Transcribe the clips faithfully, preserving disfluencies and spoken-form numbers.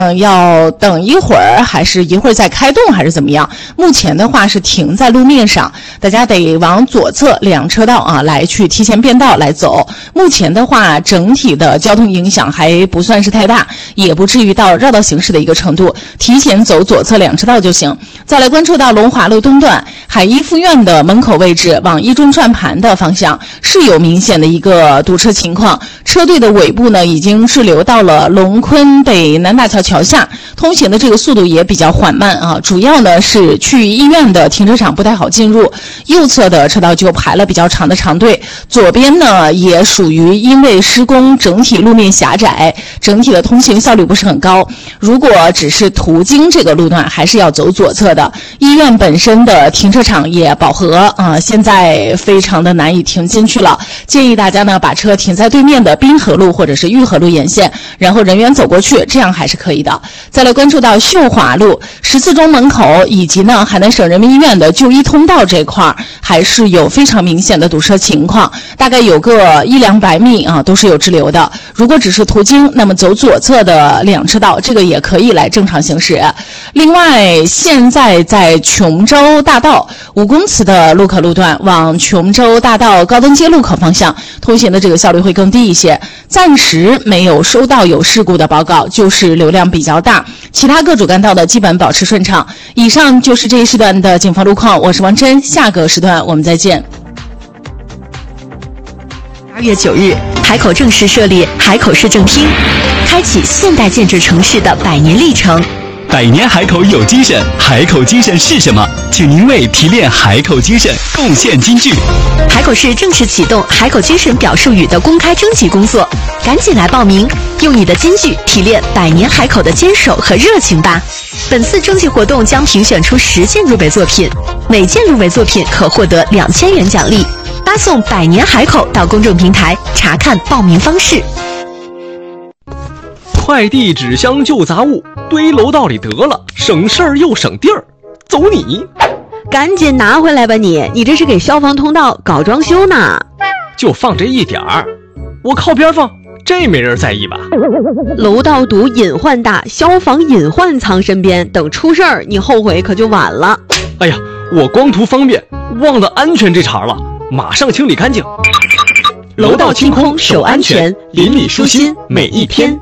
嗯，要等一会儿，还是一会儿再开动，还是怎么样？目前的话是停在路面上，大家得往左侧两车道啊来去提前变道来走。目前的话，整体的交通影响还不算是太大，也不至于到绕道行驶的一个程度，提前走左侧两车道就行。再来关注到龙华路东段海一附院的门口位置，往一中转盘的方向是有明显的一个堵车情况，车队的尾部呢已经滞留到了龙昆北南大桥桥下，通行的这个速度也比较缓慢啊，主要呢是去医院的停车场不太好进入，右侧的车道就排了比较长的长队，左边呢也属于因为施工整体路面狭窄，整体的通行效率不是很高，如果只是途经这个路段还是要走左侧的。医院本身的停车场也饱和啊，现在非常的难以停进去了，建议大家呢把车停在对面的滨河路或者是玉河路沿线，然后人员走过去，这样还是可以的。再来关注到秀华路十四中门口以及呢海南省人民医院的就医通道这块还是有非常明显的堵车情况，大概有个一两百米啊都是有滞留的。如果只是途经，那么走左侧的两车道这个也可以来正常行驶。另外现在在琼州大道五公祠的路口路段往琼州大道高登街路口方向通行的这个效率会更低一些，暂时没有收到有事故的报告，就是流量比较大，其他各主干道的基本保持顺畅。以上就是这一时段的警方路况，我是王真，下个时段我们再见。 二月九日，海口正式设立海口市政厅，开启现代建制城市的百年历程。 百年海口有精神，海口精神是什么？请您为提炼海口精神贡献金句。 海口市正式启动海口精神表述语的公开征集工作，赶紧来报名，用你的金句提炼百年海口的坚守和热情吧。本次征集活动将评选出十件入围作品，每件入围作品可获得两千元奖励。发送百年海口到公众平台查看报名方式。 快递纸箱旧杂物堆楼道里得了，省事儿又省地儿，走你！ 赶紧拿回来吧你！你这是给消防通道搞装修呢？ 就放这一点儿，我靠边放，这没人在意吧？ 楼道堵隐患大，消防隐患藏身边，等出事儿你后悔可就晚了。 哎呀，我光图方便，忘了安全这茬了，马上清理干净。 楼道清空守安全，邻里舒心每一天。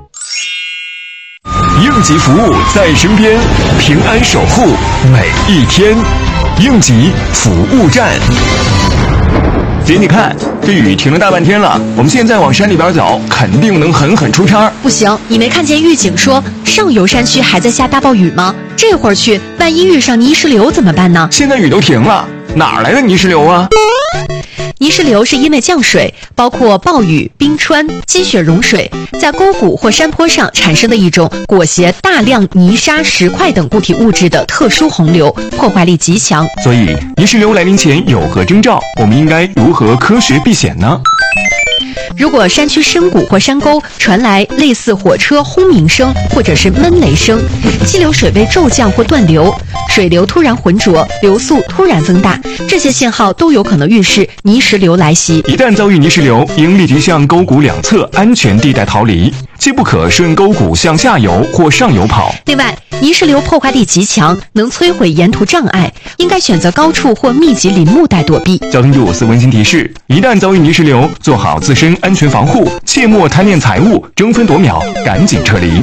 应急服务在身边，平安守护每一天。应急服务站。姐，你看这雨停了大半天了，我们现在往山里边走，肯定能狠狠出差。 不行，你没看见预警说上游山区还在下大暴雨吗？这会儿去，万一遇上泥石流怎么办呢？ 现在雨都停了，哪来的泥石流啊？ 泥石流是因为降水，包括暴雨、冰川、积雪融水，在沟谷或山坡上产生的一种裹挟大量泥沙、石块等固体物质的特殊洪流，破坏力极强。 所以，泥石流来临前有何征兆？我们应该如何科学避险呢？ 如果山区深谷或山沟传来类似火车轰鸣声或者是闷雷声，激流水位骤降或断流，水流突然浑浊，流速突然增大，这些信号都有可能预示泥石流来袭。 一旦遭遇泥石流，应立即向沟谷两侧安全地带逃离，切不可顺沟谷向下游或上游跑。 另外，泥石流破坏力极强，能摧毁沿途障碍，应该选择高处或密集林木带躲避。 交通部司温馨提示：一旦遭遇泥石流，做好自身安全防护，切莫贪恋财物，争分夺秒，赶紧撤离。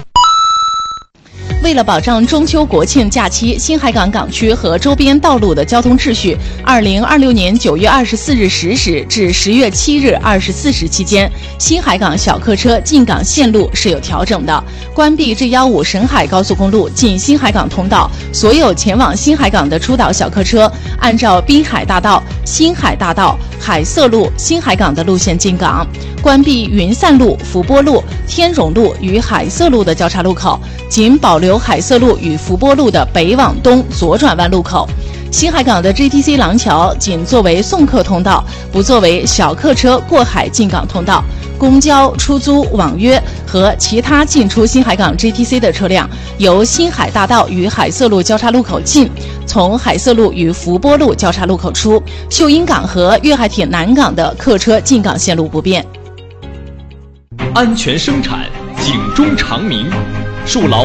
为了保障中秋国庆假期新海港港区和周边道路的交通秩序，二零二六年九月二十四日十时至十月七日二十四时期间，新海港小客车进港线路是有调整的，关闭 G 一五沈海高速公路进新海港通道，所有前往新海港的出岛小客车按照滨海大道、新海大道、海色路、新海港的路线进港，关闭云散路、福波路、天荣路与海色路的交叉路口，仅保留海色路与福波路的北往东左转弯路口。新海港的 G T C 廊桥仅作为送客通道，不作为小客车过海进港通道。公交、出租、网约和其他进出新海港 G T C 的车辆，由新海大道与海色路交叉路口进，从海色路与福波路交叉路口出。秀英港和粤海铁南港的客车进港线路不变。 安全生产，警钟长鸣，树牢